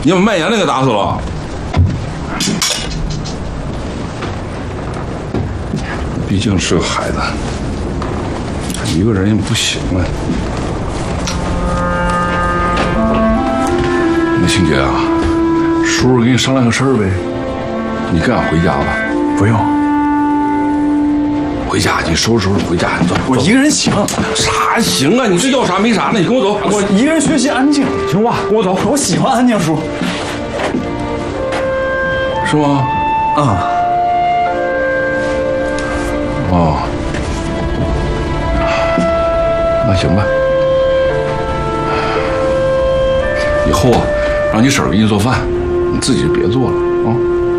你把卖盐的给打死了。毕竟是个孩子，一个人也不行啊。那青姐啊，叔叔给你商量个事儿呗，你跟俺回家吧。 不用， 回家你收拾收拾回家。走， 我一个人行。 啥行啊？你这要啥没啥呢？你跟我走。 我一个人学习安静，行吧？跟我走，我喜欢安静叔。 是吗？ 啊。 哦，那行吧。以后啊，让你婶儿给你做饭，你自己就别做了啊。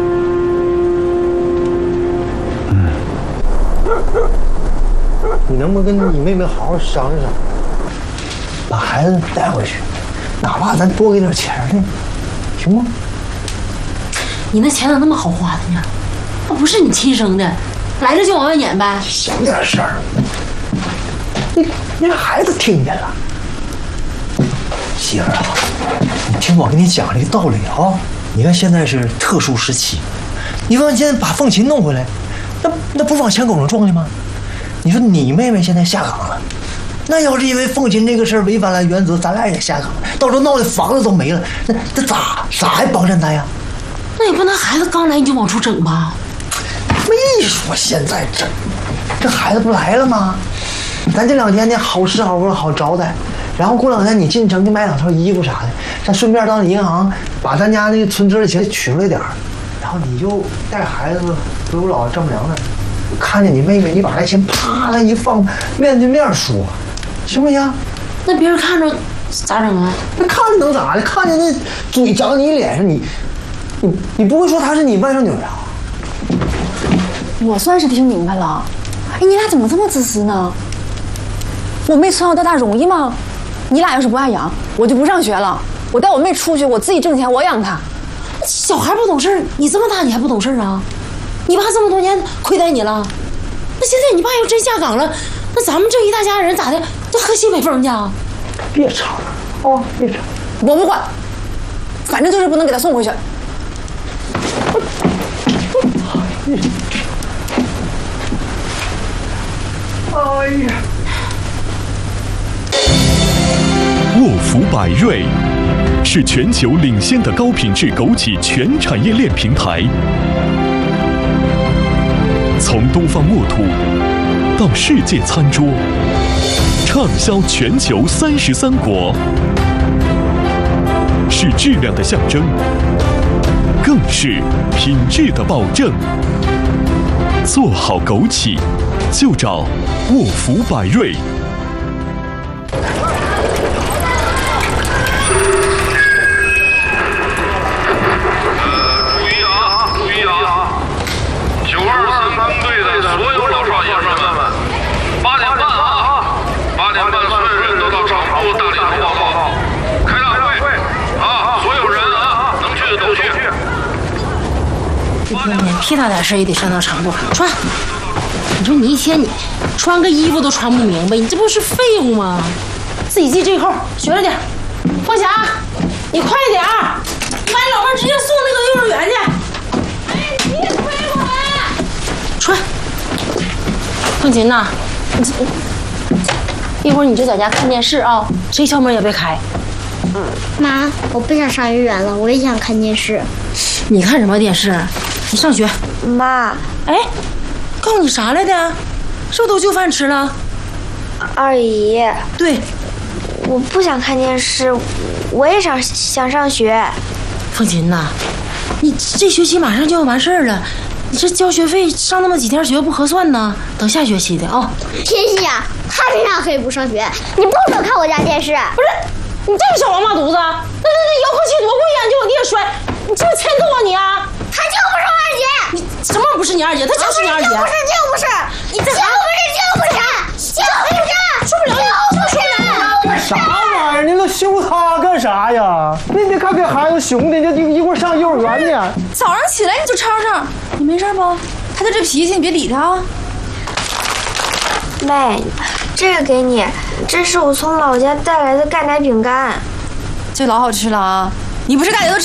你能不能跟你妹妹好好商量商量，把孩子带回去，哪怕咱多给点钱呢，行吗？ 你那钱咋那么好花的呢？那不是你亲生的，来这就往外撵呗。 想点事儿，你让孩子听见了。媳妇儿啊，你听我跟你讲这个道理啊。你看现在是特殊时期，你往现在把凤琴弄回来，那不往枪口上撞的吗？你说你妹妹现在下岗了，那要是因为凤琴这个事儿违反了原则，咱俩也下岗，到时候闹的房子都没了，那咋还帮衬他呀？ 那也不能孩子刚来你就往出整吧？ 没说现在整，这孩子不来了吗？咱这2天呢，好吃好喝好招待，然后过2天你进城去买2套衣服啥的，咱顺便到银行把咱家那个存折的钱取出来点儿，然后你就带孩子回我姥姥丈母娘那儿，看见你妹妹，你把那钱啪的一放，面对面说，行不行？ 那别人看着咋整啊？ 那看着能咋的？看见那嘴长你脸上，你不会说她是你外甥女啊？ 我算是听明白了。哎，你俩怎么这么自私呢？我妹从小到大容易吗？你俩要是不爱养，我就不上学了。我带我妹出去，我自己挣钱，我养她。 小孩不懂事儿，你这么大你还不懂事儿啊？你爸这么多年亏待你了，那现在你爸要真下岗了，那咱们这一大家人咋的？就喝西北风去啊？ 别吵了哦，别吵。 我不管，反正就是不能给她送回去。 哎呀！ 沃福百瑞是全球领先的高品质枸杞全产业链平台，从东方墨土到世界餐桌，畅销全球33国，是质量的象征，更是品质的保证。做好枸杞，就找沃福百瑞。 923分队的所有老少爷们，8点半啊，8点半所有人都到厂部大礼堂报告，开大会啊，所有人啊，能去的都去。 一天天屁大点事也得上到厂部穿。你说你一天你穿个衣服都穿不明白，你这不是废物吗？自己系这扣，学着点。凤霞，你快点儿，你把你老伴直接送那个幼儿园去。哎，你也推过来。穿。凤琴呐，一会儿你就在家看电视啊，谁敲门也别开。 妈，我不想上幼儿园了，我也想看电视。 你看什么电视？你上学。 妈， 哎，告诉你啥来的？是不是都就饭吃了？ 二姨。 对。 我不想看电视，我也想上学。 凤琴呐，你这学期马上就要完事儿了，你这交学费上那么几天学不合算呢，等下学期的啊。 天心呀，他这样可以不上学，你不准看我家电视。 不是，你这个小王八犊子，那遥控器多贵呀，你就往地上摔，你这是欠揍啊你啊！ 他就不是我二姐。 你什么不是你二姐？他就是你二姐。 就不是，你这就不是。说不了你，说不了。 啥玩意儿？你都凶他干啥呀？你看给孩子凶的，就一会儿上幼儿园呢。 早上起来你就吵吵，你没事不？他就这脾气，你别理他啊。 妹，这个给你，这是我从老家带来的钙奶饼干， 这老好吃了啊！你不是钙奶都吃